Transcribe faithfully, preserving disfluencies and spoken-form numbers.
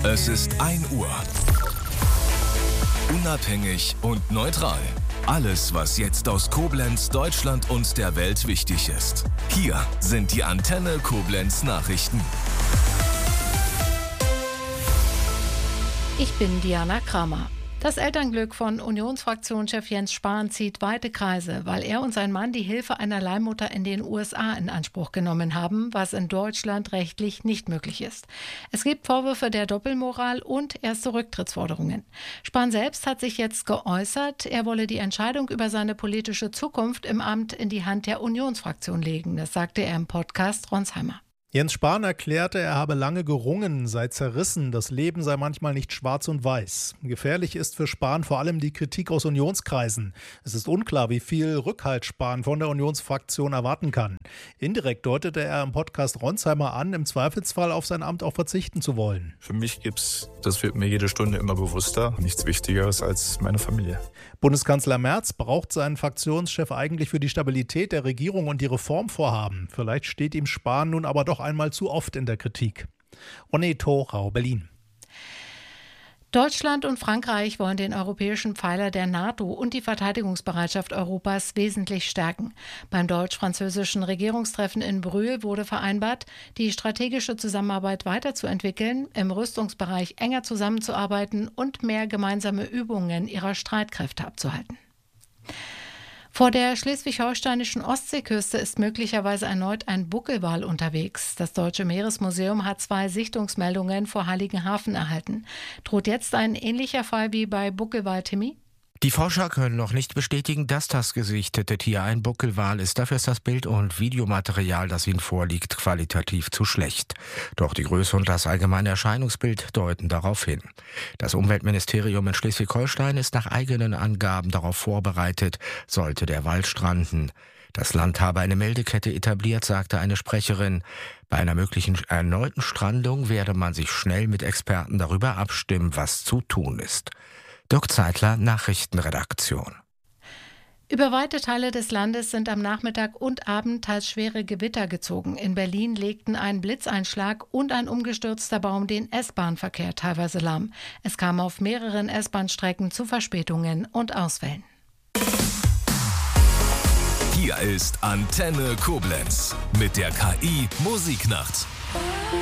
Es ist ein Uhr. Unabhängig und neutral. Alles, was jetzt aus Koblenz, Deutschland und der Welt wichtig ist. Hier sind die Antenne Koblenz Nachrichten. Ich bin Diana Kramer. Das Elternglück von Unionsfraktionschef Jens Spahn zieht weite Kreise, weil er und sein Mann die Hilfe einer Leihmutter in den U S A in Anspruch genommen haben, was in Deutschland rechtlich nicht möglich ist. Es gibt Vorwürfe der Doppelmoral und erste Rücktrittsforderungen. Spahn selbst hat sich jetzt geäußert, er wolle die Entscheidung über seine politische Zukunft im Amt in die Hand der Unionsfraktion legen. Das sagte er im Podcast Ronsheimer. Jens Spahn erklärte, er habe lange gerungen, sei zerrissen, das Leben sei manchmal nicht schwarz und weiß. Gefährlich ist für Spahn vor allem die Kritik aus Unionskreisen. Es ist unklar, wie viel Rückhalt Spahn von der Unionsfraktion erwarten kann. Indirekt deutete er im Podcast Ronsheimer an, im Zweifelsfall auf sein Amt auch verzichten zu wollen. Für mich gibt's, das wird mir jede Stunde immer bewusster, nichts Wichtigeres als meine Familie. Bundeskanzler Merz braucht seinen Fraktionschef eigentlich für die Stabilität der Regierung und die Reformvorhaben. Vielleicht steht ihm Spahn nun aber doch einmal zu oft in der Kritik. Onne Thorau, Berlin. Deutschland und Frankreich wollen den europäischen Pfeiler der NATO und die Verteidigungsbereitschaft Europas wesentlich stärken. Beim deutsch-französischen Regierungstreffen in Brühl wurde vereinbart, die strategische Zusammenarbeit weiterzuentwickeln, im Rüstungsbereich enger zusammenzuarbeiten und mehr gemeinsame Übungen ihrer Streitkräfte abzuhalten. Vor der schleswig-holsteinischen Ostseeküste ist möglicherweise erneut ein Buckelwal unterwegs. Das Deutsche Meeresmuseum hat zwei Sichtungsmeldungen vor Heiligenhafen erhalten. Droht jetzt ein ähnlicher Fall wie bei Buckelwal Timmy? Die Forscher können noch nicht bestätigen, dass das gesichtete Tier ein Buckelwal ist. Dafür ist das Bild- und Videomaterial, das ihnen vorliegt, qualitativ zu schlecht. Doch die Größe und das allgemeine Erscheinungsbild deuten darauf hin. Das Umweltministerium in Schleswig-Holstein ist nach eigenen Angaben darauf vorbereitet, sollte der Wal stranden. Das Land habe eine Meldekette etabliert, sagte eine Sprecherin. Bei einer möglichen erneuten Strandung werde man sich schnell mit Experten darüber abstimmen, was zu tun ist. Dirk Zeitler, Nachrichtenredaktion. Über weite Teile des Landes sind am Nachmittag und Abend teils schwere Gewitter gezogen. In Berlin legten ein Blitzeinschlag und ein umgestürzter Baum den S-Bahn-Verkehr teilweise lahm. Es kam auf mehreren S-Bahn-Strecken zu Verspätungen und Ausfällen. Hier ist Antenne Koblenz mit der K I Musiknacht.